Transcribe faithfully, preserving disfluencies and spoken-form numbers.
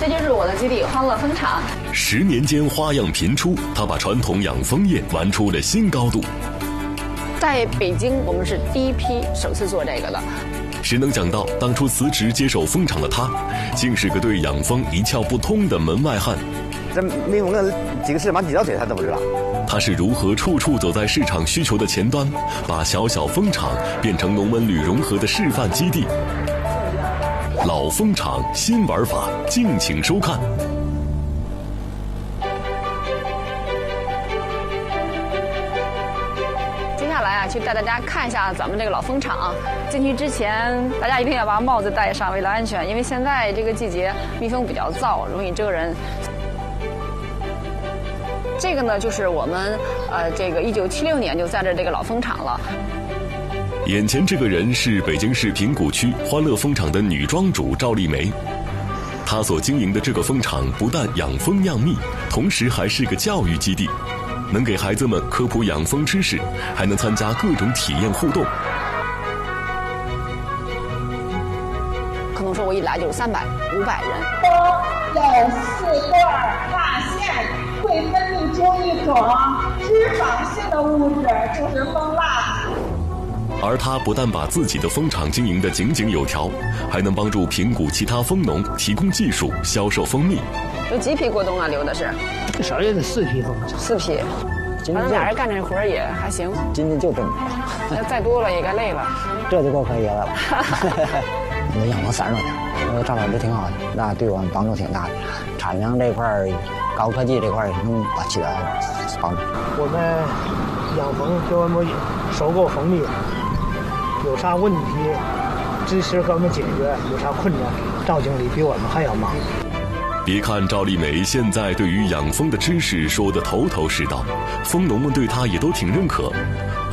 就是我的基地欢乐蜂场。 十年间花样频出，他把传统养蜂业玩出了新高度。 在北京，我们是第一批首次做这个的。 谁能想到，当初辞职接手蜂场的他，竟是个对养蜂一窍不通的门外汉。 这没问个几个事往几条腿，他都不知道。 他是如何处处走在市场需求的前端，把小小蜂场变成农文旅融合的示范基地？老蜂场新玩法，敬请收看。 接下来啊，去带大家看一下咱们这个老蜂场。进去之前，大家一定要把帽子戴上，为了安全，因为现在这个季节蜜蜂比较燥，容易蛰人。这个呢，就是我们呃，这个一九七六年就在这这个老蜂场了。 眼前这个人是北京市平谷区欢乐蜂场的女庄主赵丽梅。她所经营的这个蜂场不但养蜂酿蜜，同时还是个教育基地，能给孩子们科普养蜂知识，还能参加各种体验互动。 可能说我一来就是三百、五百人。 蜂有四段蜡线，会分泌出一种脂肪性的物质，就是蜂蜡。 而他不但把自己的蜂场经营得井井有条，还能帮助平谷其他蜂农提供技术，销售蜂蜜。 有几批过冬啊？留的是至少也得四批蜂。 四批，反正俩人干这活儿也还行。 今天就这么多，要再多了也该累了。 这就够可以了。我养蜂三十多年，我照料的挺好的，那对我们帮助挺大的。产量这块儿，高科技这块儿也能把起来帮助。 我们养蜂给我们收购蜂蜜。有啥问题，支持给我们解决；有啥困难，赵经理比我们还要忙。 别看赵丽梅现在对于养蜂的知识说得头头是道，蜂农们对她也都挺认可。